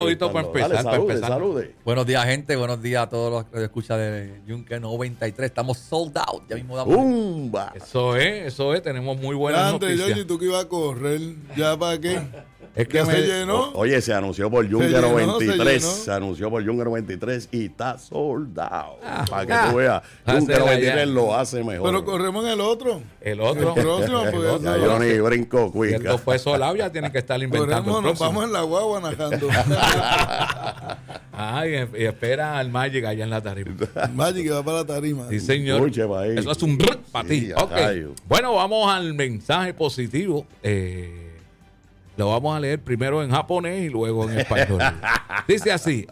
Saludito para empezar, Dale, para salude, empezar. salude. Buenos días, gente. Buenos días a todos los que escuchan de Junker 93. Estamos sold out. Ya mismo damos. ¡Bumba! Eso es. Tenemos muy buenas Antes, noticias. Yoyi, tú que ibas a correr, ¿ya para qué? Es que ¿Ya me se llenó? Oye, se anunció por Junker Se llenó, 93. se llenó. Se anunció por Junker 93 y está soldado. Para que tú veas, Ah, Junker se la 93 ya. lo hace mejor. Pero corremos en el otro. El otro. El próximo, porque Ya eso- Johnny brinco Si quick. esto fue solado, ya tiene que estar inventando. corremos, el nos próximo. vamos en la guagua najando. Y espera al Magic allá en la tarima. Magic que va para la tarima. Sí, señor. Escuche, pa' ahí. Eso es un para Sí, ti. a Ok. rayo. Bueno, vamos al mensaje positivo. Lo vamos a leer primero en japonés y luego en español. Dice así: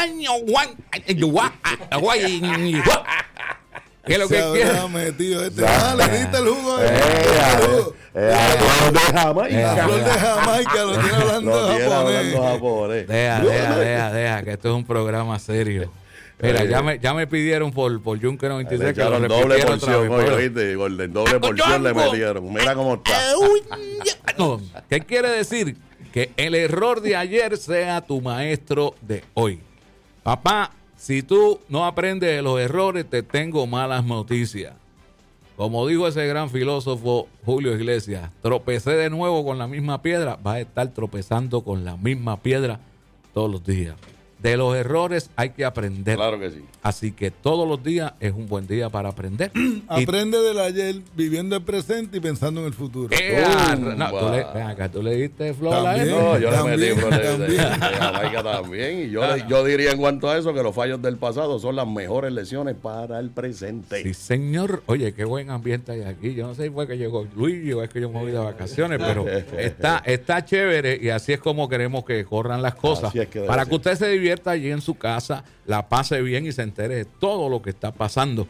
¿qué es lo que Se quiere? habrá metido este. Ah, le diste el jugo. Flor de Jamaica. La flor de Jamaica lo tiene hablando Lo tiene japonés. hablando japonés. Deja, que esto es un programa serio. Mira, ya me pidieron por Junker Le 93 que lo echaron doble repitiera otra porción, vez. oye, pero- ¿viste? Gordon, doble porción le metieron. Mira cómo está. No, ¿qué quiere decir? Que el error de ayer sea tu maestro de hoy. Papá, si tú no aprendes de los errores, te tengo malas noticias. Como dijo ese gran filósofo Julio Iglesias, tropecé de nuevo con la misma piedra, vas a estar tropezando con la misma piedra todos los días. De los errores hay que aprender. Claro que sí. Así que todos los días es un buen día para aprender. Aprende del ayer, viviendo el presente y pensando en el futuro. Tú le diste flor a También. eso. No, yo le También, metí flor de también. Jamaica también. Y yo diría en cuanto a eso que los fallos del pasado son las mejores lecciones para el presente. Sí, señor. Oye, qué buen ambiente hay aquí. Yo no sé si fue que llegó Luis o es que yo me voy de vacaciones, pero está chévere y así es como queremos que corran las cosas. Así es que debe para ser. que usted se divierta allí en su casa, la pase bien y se entere de todo lo que está pasando.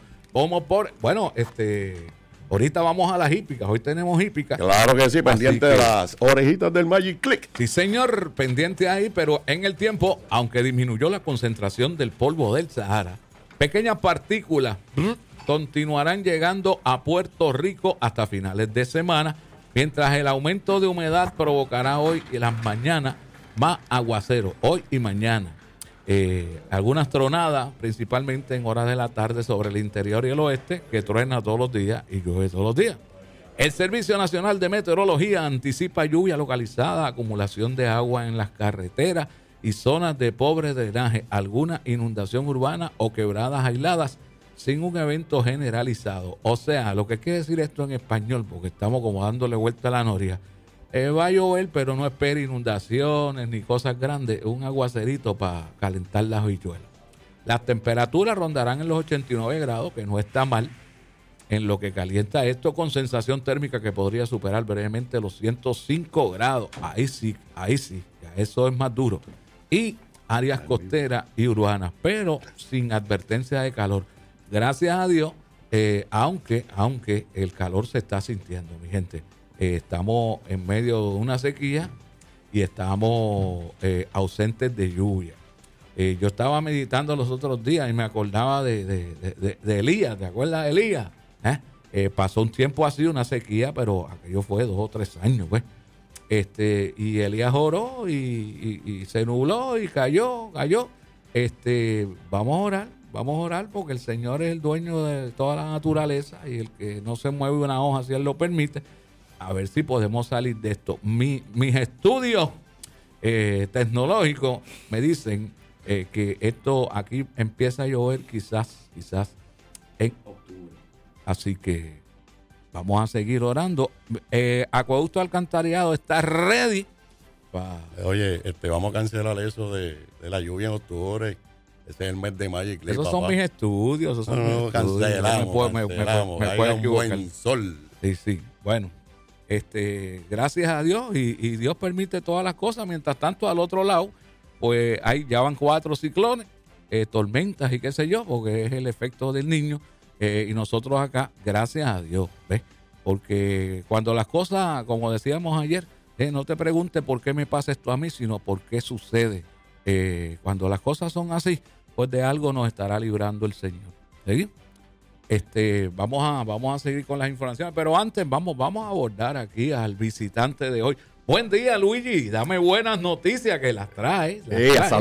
Ahorita vamos a las hípicas. Hoy tenemos hípicas. Claro que sí, pendiente Así de que- las orejitas del Magic Click. Sí, señor, pendiente ahí, pero en el tiempo, aunque disminuyó la concentración del polvo del Sahara, pequeñas partículas continuarán llegando a Puerto Rico hasta finales de semana, mientras el aumento de humedad provocará hoy y las mañanas más aguacero, hoy y mañana. Algunas tronadas, principalmente en horas de la tarde sobre el interior y el oeste, que truena todos los días y llueve todos los días. El Servicio Nacional de Meteorología anticipa lluvia localizada, acumulación de agua en las carreteras y zonas de pobre drenaje, alguna inundación urbana o quebradas aisladas sin un evento generalizado. O sea, lo que quiere decir esto en español, porque estamos como dándole vuelta a la noria. Va a llover, pero no espere inundaciones ni cosas grandes, un aguacerito para calentar las habichuelas. Las temperaturas rondarán en los 89 grados, que no está mal, en lo que calienta esto con sensación térmica que podría superar brevemente los 105 grados. Ahí sí, ya eso es más duro. Y áreas costeras y urbanas, pero sin advertencia de calor. Gracias a Dios, aunque el calor se está sintiendo, mi gente. Estamos en medio de una sequía y estamos ausentes de lluvia. Yo estaba meditando los otros días y me acordaba de Elías. ¿Te acuerdas de Elías? Pasó un tiempo así, una sequía, pero aquello fue 2 o 3 años, pues. Y Elías oró y se nubló y cayó. Vamos a orar porque el Señor es el dueño de toda la naturaleza y el que no se mueve una hoja si Él lo permite. A ver si podemos salir de esto. Mis estudios tecnológicos me dicen que esto aquí empieza a llover quizás en octubre. Así que vamos a seguir orando. Acueducto Alcantarillado está ready. Oye, vamos a cancelar eso de la lluvia en octubre. Ese es el mes de Magic Click, Esos son mis estudios. Esos son mis estudios. Cancelamos. Me Hay puedo un equivocar. buen sol. Sí. Bueno, gracias a Dios y Dios permite todas las cosas. Mientras tanto, al otro lado, pues ya van 4 ciclones, tormentas y qué sé yo, porque es el efecto del niño. Y nosotros acá, gracias a Dios, ¿ves? Porque cuando las cosas, como decíamos ayer, no te preguntes por qué me pasa esto a mí, sino por qué sucede. Cuando las cosas son así, pues de algo nos estará librando el Señor. ¿Sí? Vamos a seguir con las informaciones, pero antes vamos a abordar aquí al visitante de hoy. Buen día, Luigi. Dame buenas noticias que las trae. Sí,